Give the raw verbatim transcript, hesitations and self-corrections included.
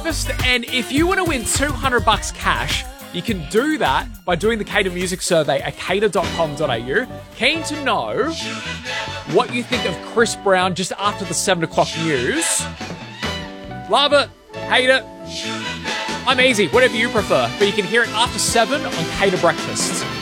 Breakfast. And if you want to win two hundred bucks cash, you can do that by doing the Cater Music Survey at cater dot com dot a u. Keen to know what you think of Chris Brown just after the seven o'clock news. Love it, hate it. I'm easy, whatever you prefer. But you can hear it after seven on Cater Breakfast.